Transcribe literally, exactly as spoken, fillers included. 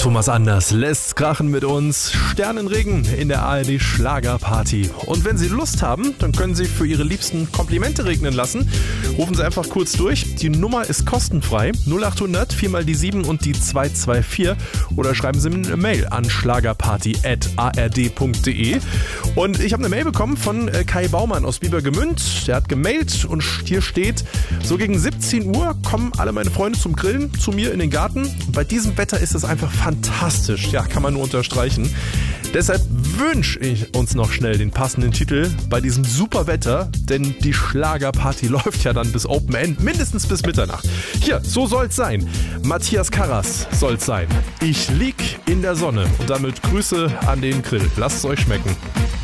Thomas Anders lässt krachen mit uns. Sternenregen in der A R D Schlagerparty. Und wenn Sie Lust haben, dann können Sie für Ihre Liebsten Komplimente regnen lassen. Rufen Sie einfach kurz durch. Die Nummer ist kostenfrei. null acht hundert, vier mal die sieben und die zwei zwei vier. Oder schreiben Sie mir eine Mail an schlagerparty at a r d punkt d e. Und ich habe eine Mail bekommen von Kai Baumann aus Biebergemünd. Der hat gemailt und hier steht: So gegen siebzehn Uhr kommen alle meine Freunde zum Grillen zu mir in den Garten. Bei diesem Wetter ist es einfach fantastisch. Ja, kann man nur unterstreichen. Deshalb wünsche ich uns noch schnell den passenden Titel bei diesem super Wetter, denn die Schlagerparty läuft ja dann bis Open End, mindestens bis Mitternacht. Hier, so soll's sein. Matthias Karras soll's sein. Ich lieg in der Sonne und damit Grüße an den Grill. Lasst es euch schmecken.